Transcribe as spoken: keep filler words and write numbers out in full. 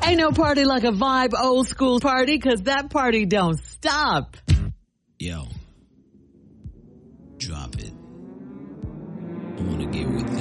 Ain't no party like a vibe old school party, because that party don't stop. Yo, drop it. I want to get with